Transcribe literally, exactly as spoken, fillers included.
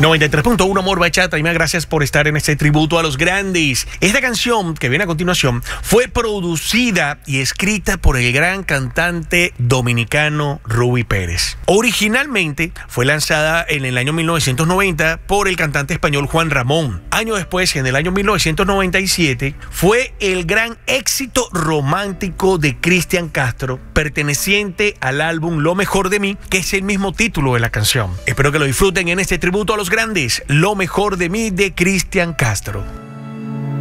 noventa y tres punto uno Amor Bachata, y más gracias por estar en este tributo a los grandes. Esta canción que viene a continuación fue producida y escrita por el gran cantante dominicano Ruby Pérez. Originalmente fue lanzada en el año mil novecientos noventa por el cantante español Juan Ramón. Año después, en el año mil novecientos noventa y siete, fue el gran éxito romántico de Cristian Castro, perteneciente al álbum Lo Mejor de Mí, que es el mismo título de la canción. Espero que lo disfruten en este tributo a los grandes, Lo Mejor de Mí, de Cristian Castro.